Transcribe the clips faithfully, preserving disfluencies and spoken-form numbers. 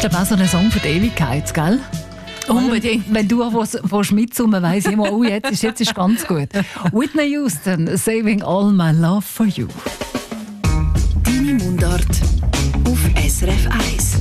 ist auch so ein Song für die Ewigkeit, gell? Unbedingt. Wenn du auch mitsummen, weiss ich immer, oh, jetzt ist, jetzt ist ganz gut. Whitney Houston, Saving All My Love for You. Deine Mundart auf S R F eins.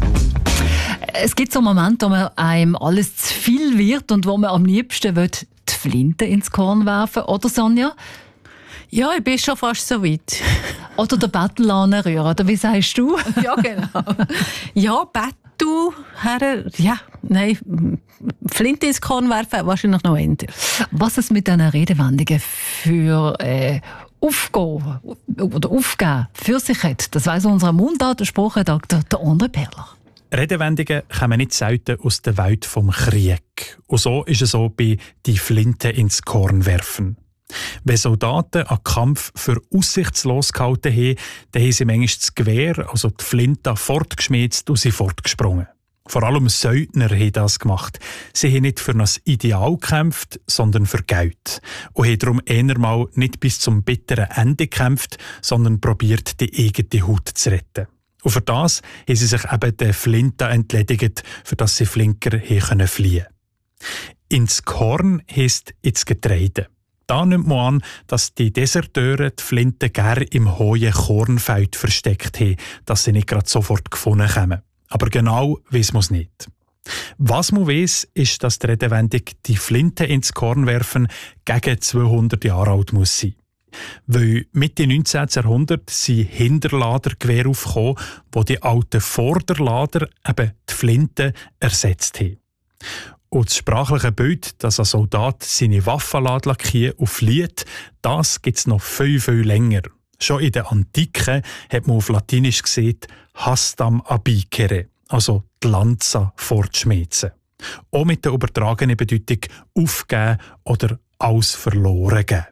Es gibt so Momente, wo man einem alles zu viel wird und wo man am liebsten will, die Flinte ins Korn werfen, oder Sonja? Ja, ich bin schon fast so weit. Oder den Bettel anrühren, oder wie sagst du? Ja, genau. Ja, Bettel, Herren, ja, nein, Flinte ins Korn werfen, wahrscheinlich noch eher. Was es mit diesen Redewendungen für äh, Aufgehen oder Aufgeben für sich hat, das weiss unser Mundartensprachendoktor, der André Perler. Redewendungen kommen nicht selten aus der Welt vom Krieg. Und so ist es auch bei «die Flinte ins Korn werfen». Wenn Soldaten einen Kampf für aussichtslos gehalten haben, dann haben sie manchmal das Gewehr, also die Flinte, fortgeschmiert und sind fortgesprungen. Vor allem Söldner haben das gemacht. Sie haben nicht für ein Ideal gekämpft, sondern für Geld. Und haben darum eher mal nicht bis zum bitteren Ende gekämpft, sondern probiert, die eigene Haut zu retten. Und für das haben sie sich eben der Flinte entledigt, für das sie flinker haben fliehen können. Ins Korn heisst ins Getreide. Da nimmt man an, dass die Deserteure die Flinte gerne im hohen Kornfeld versteckt haben, dass sie nicht gerade sofort gefunden kommen. Aber genau weiss man es nicht. Was man weiss, ist, dass die Redewendung «die Flinte ins Korn werfen» gegen zweihundert Jahre alt muss sein. Weil Mitte neunzehnten Jahrhundert sind Hinterladergewehre aufgekommen, die die alten Vorderlader, eben die Flinte, ersetzt haben. Und das sprachliche Bild, dass ein Soldat seine Waffen lackiert und flieht, das gibt es noch viel, viel länger. Schon in der Antike hat man auf Latinisch gesagt «hastam abicere», also die Lanze fortschmeißen. Auch mit der übertragenen Bedeutung «aufgeben» oder «alles verloren geben».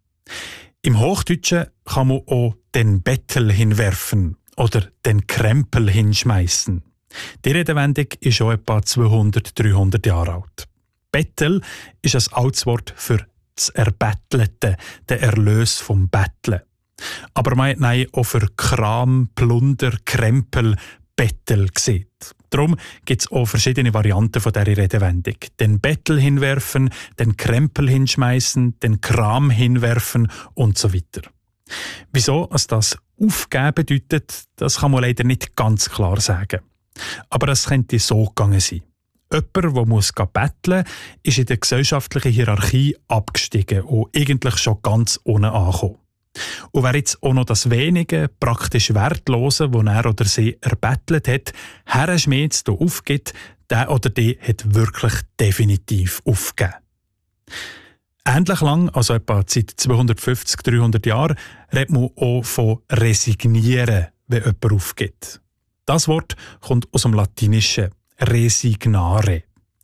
Im Hochdeutschen kann man auch «den Bettel hinwerfen» oder «den Krempel hinschmeißen». Die Redewendung ist schon etwa zweihundert, dreihundert Jahre alt. Bettel ist ein altes Wort für das Erbettelte, der Erlös vom Betteln. Aber man hat nein auch für Kram, Plunder, Krempel, Bettel gesehen. Darum gibt es auch verschiedene Varianten von dieser Redewendung. Den Bettel hinwerfen, den Krempel hinschmeißen, den Kram hinwerfen und so weiter. Wieso es das Aufgeben bedeutet, das kann man leider nicht ganz klar sagen. Aber es könnte so gegangen sein. Jemand, der muss betteln muss, ist in der gesellschaftlichen Hierarchie abgestiegen und eigentlich schon ganz unten angekommen. Und wer jetzt auch noch das Wenige, praktisch Wertlose, das er oder sie erbettelt hat, herschmiert und aufgibt, der oder die hat wirklich definitiv aufgegeben. Ähnlich lang, also etwa seit zweihundertfünfzig, dreihundert Jahren, redet man auch von resignieren, wenn jemand aufgibt. Das Wort kommt aus dem Latinischen resignare.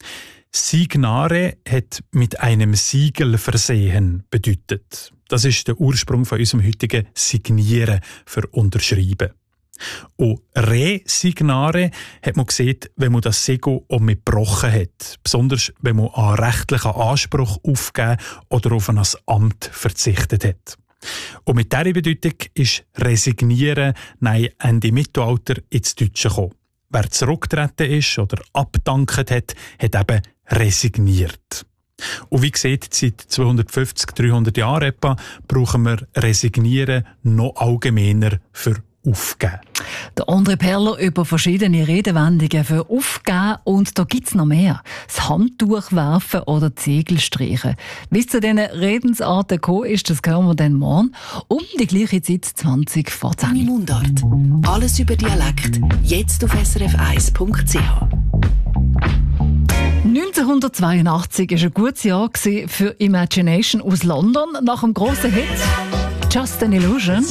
Signare hat mit einem Siegel versehen bedeutet. Das ist der Ursprung von unserem heutigen Signieren für Unterschreiben. Und resignare hat man gesehen, wenn man das Siegel auch mitgebrochen hat. Besonders wenn man einen rechtlichen Anspruch aufgegeben oder auf ein Amt verzichtet hat. Und mit dieser Bedeutung ist resignieren nein, Ende Mittelalter ins Deutsche gekommen. Wer zurückgetreten ist oder abgedankt hat, hat eben resigniert. Und wie gesagt, seit zweihundertfünfzig, dreihundert Jahren etwa brauchen wir resignieren noch allgemeiner für aufgeben. Der André Perler über verschiedene Redewendungen für aufgeben und da gibt es noch mehr. Das Handtuch werfen oder Ziegel streichen. Bis zu diesen Redensarten gekommen ist, das hören wir dann morgen um die gleiche Zeit zwanzig vor zehn. Deine Mundart. Alles über Dialekt. Jetzt auf s r f eins punkt c h. neunzehnhundertzweiundachtzig war ein gutes Jahr für Imagination aus London. Nach dem grossen Hit «Just an Illusion»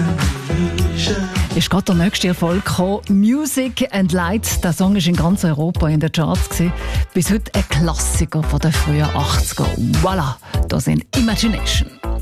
ist gerade der nächste Erfolg gekommen. «Music and Light». Der Song war in ganz Europa in den Charts. Bis heute ein Klassiker von den frühen achtziger. Voilà, da sind Imagination.